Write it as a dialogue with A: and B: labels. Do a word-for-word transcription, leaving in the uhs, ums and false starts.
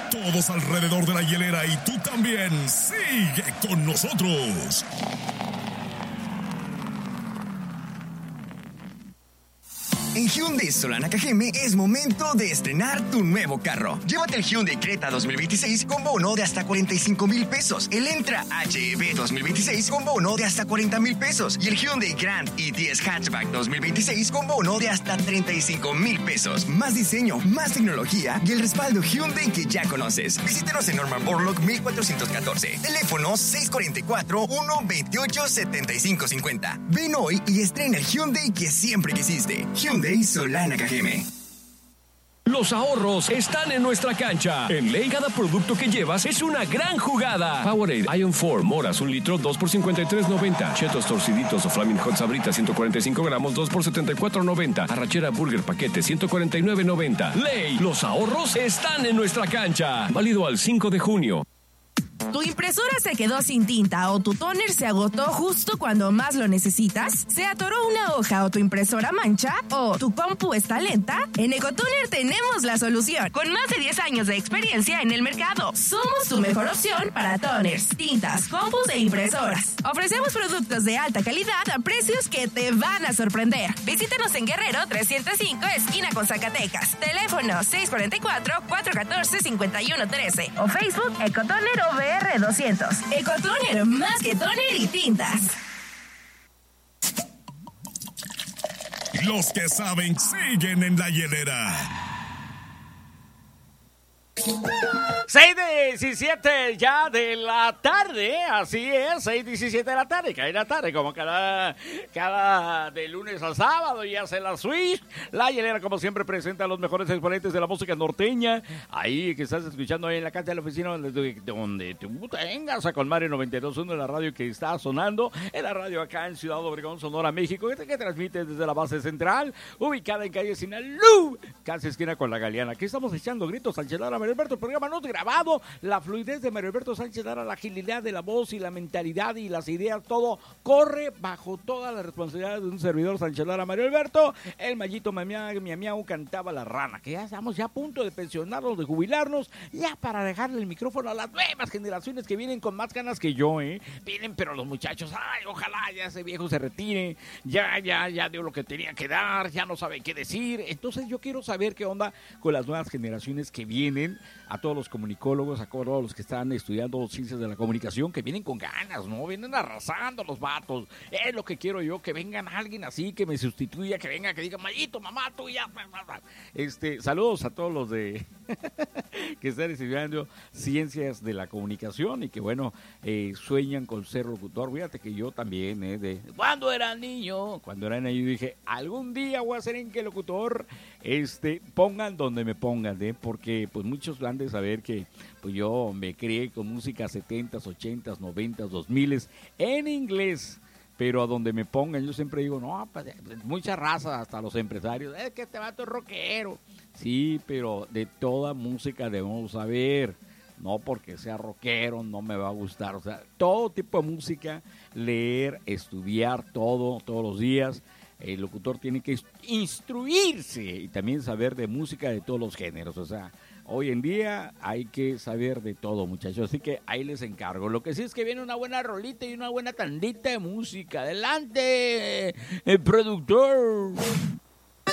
A: Todos alrededor de la hielera y tú también. Sigue con nosotros.
B: En Hyundai Solana Cajeme es momento de estrenar tu nuevo carro. Llévate el Hyundai Creta dos mil veintiséis con bono de hasta cuarenta y cinco mil pesos. El Entra H E V dos mil veintiséis con bono de hasta cuarenta mil pesos. Y el Hyundai Grand i diez Hatchback dos mil veintiséis con bono de hasta treinta y cinco mil pesos. Más diseño, más tecnología y el respaldo Hyundai que ya conoces. Visítanos en Norman Borlaug mil cuatrocientos catorce. Teléfono seis cuatro cuatro, uno dos ocho, siete cinco cinco cero. Ven hoy y estrena el Hyundai que siempre quisiste. Hyundai Solana Cajeme.
C: Los ahorros están en nuestra cancha. En Ley, cada producto que llevas es una gran jugada. Powerade, Ion cuatro, moras, un litro, dos por cincuenta y tres noventa. Chetos torciditos o Flaming Hot Sabritas, ciento cuarenta y cinco gramos, dos por setenta y cuatro noventa. Arrachera Burger paquete, ciento cuarenta y nueve noventa. Ley, los ahorros están en nuestra cancha. Válido al cinco de junio.
D: ¿Tu impresora se quedó sin tinta o tu tóner se agotó justo cuando más lo necesitas? ¿Se atoró una hoja o tu impresora mancha? ¿O tu compu está lenta? En Ecotoner tenemos la solución. Con más de diez años de experiencia en el mercado, somos tu mejor opción para toners, tintas, compus e impresoras. Ofrecemos productos de alta calidad a precios que te van a sorprender. Visítanos en Guerrero trescientos cinco, esquina con Zacatecas. Teléfono seis cuatro cuatro, cuatro uno cuatro, cinco uno uno tres o Facebook Ecotoner O V R doscientos. Ecotoner, más que toner y tintas.
A: Los que saben siguen en la hielera.
E: seis diecisiete ya de la tarde, así es, seis diecisiete de la tarde, cae la tarde, como cada, cada de lunes a sábado, y hace la Switch. La hielera, como siempre, presenta a los mejores exponentes de la música norteña. Ahí que estás escuchando ahí en la cancha de la oficina, donde, donde tú tengas a Colmar en noventa y dos punto uno, la radio que está sonando, en la radio acá en Ciudad Obregón, Sonora, México, que, que transmite desde la base central, ubicada en calle Sinalú, casi esquina con la Galeana. Aquí estamos echando gritos al Chelara Mario Alberto, el programa no grabado, la fluidez de Mario Alberto Sánchez Lara, la agilidad de la voz y la mentalidad y las ideas, todo corre bajo toda la responsabilidad de un servidor Sánchez Lara Mario Alberto. El mallito Miamiau, Miamiau cantaba la rana, que ya estamos ya a punto de pensionarnos, de jubilarnos, ya para dejarle el micrófono a las nuevas generaciones que vienen con más ganas que yo, ¿eh? Vienen, pero los muchachos, ay, ojalá ya ese viejo se retire, ya, ya, ya dio lo que tenía que dar, ya no sabe qué decir. Entonces yo quiero saber qué onda con las nuevas generaciones que vienen, a todos los comunicólogos, a todos los que están estudiando ciencias de la comunicación, que vienen con ganas, ¿no? Vienen arrasando los vatos. Es lo que quiero yo, que vengan alguien así, que me sustituya, que venga, que diga, Mayito, mamá, tú ya. Este, saludos a todos los de que están estudiando ciencias de la comunicación y que, bueno, eh, sueñan con ser locutor. Fíjate que yo también, ¿eh? De, cuando era niño, cuando era niño, dije, algún día voy a ser en que locutor, este, pongan donde me pongan, ¿eh? Porque, pues, muchos han de saber que pues yo me crié con música setentas, ochentas, noventas, dos miles en inglés, pero a donde me pongan yo siempre digo, no, pues, mucha raza, hasta los empresarios, es que este vato es rockero. Sí, pero de toda música debemos saber, no porque sea rockero no me va a gustar, o sea, todo tipo de música, leer, estudiar todo, todos los días. El locutor tiene que instruirse y también saber de música de todos los géneros, o sea, hoy en día hay que saber de todo, muchachos, así que ahí les encargo. Lo que sí es que viene una buena rolita y una buena tandita de música. ¡Adelante, el productor!